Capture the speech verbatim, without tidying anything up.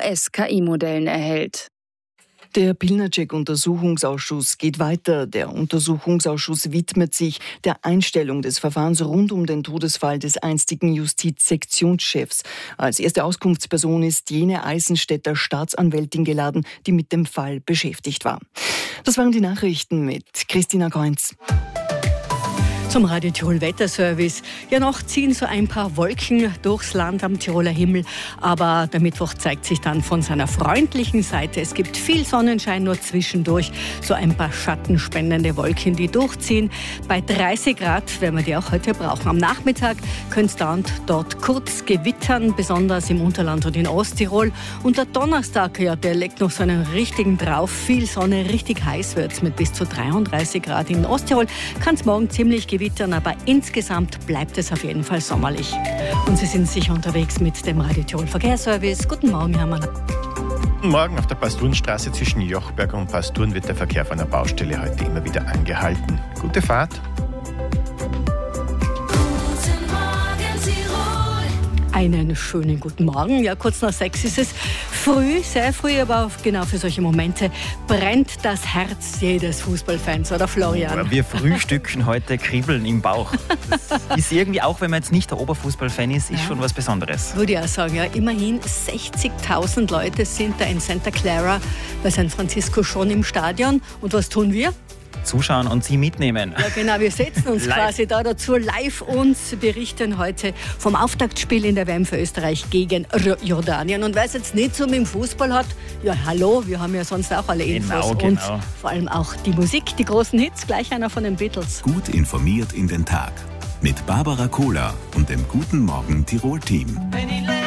S-K I-Modellen erhält. Der Pilnacek-Untersuchungsausschuss geht weiter. Der Untersuchungsausschuss widmet sich der Einstellung des Verfahrens rund um den Todesfall des einstigen Justizsektionschefs. Als erste Auskunftsperson ist jene Eisenstädter Staatsanwältin geladen, die mit dem Fall beschäftigt war. Das waren die Nachrichten mit Christina Kreunz. Zum Radio Tirol Wetterservice. Ja, noch ziehen so ein paar Wolken durchs Land am Tiroler Himmel, aber der Mittwoch zeigt sich dann von seiner freundlichen Seite. Es gibt viel Sonnenschein, nur zwischendurch so ein paar schattenspendende Wolken, die durchziehen. Bei dreißig Grad werden wir die auch heute brauchen. Am Nachmittag könnte es dann dort kurz gewittern, besonders im Unterland und in Osttirol. Und der Donnerstag, ja, der legt noch so einen richtigen drauf. Viel Sonne, richtig heiß wird es mit bis zu dreiunddreißig Grad. In Osttirol kann es morgen ziemlich gewittern. Aber insgesamt bleibt es auf jeden Fall sommerlich. Und Sie sind sicher unterwegs mit dem Radio Tirol Verkehrsservice. Guten Morgen, Herr Mann. Guten Morgen. Auf der Pasturenstraße zwischen Jochberg und Pasturen wird der Verkehr von der Baustelle heute immer wieder angehalten. Gute Fahrt. Einen schönen guten Morgen. Ja, kurz nach sechs ist es früh, sehr früh, aber genau für solche Momente brennt das Herz jedes Fußballfans, oder Florian? Wir frühstücken heute Kribbeln im Bauch. Das ist irgendwie, auch wenn man jetzt nicht der Oberfußballfan ist, ist ja schon was Besonderes. Würde ich auch sagen, ja. Immerhin sechzigtausend Leute sind da in Santa Clara bei San Francisco schon im Stadion. Und was tun wir? Zuschauen und Sie mitnehmen. Ja, genau, wir setzen uns quasi da dazu live und berichten heute vom Auftaktspiel in der W M für Österreich gegen Jordanien. Und wer es jetzt nicht so mit dem Fußball hat, ja hallo, wir haben ja sonst auch alle Infos. Genau, genau. Und vor allem auch die Musik, die großen Hits, gleich einer von den Beatles. Gut informiert in den Tag mit Barbara Kohler und dem Guten Morgen Tirol-Team.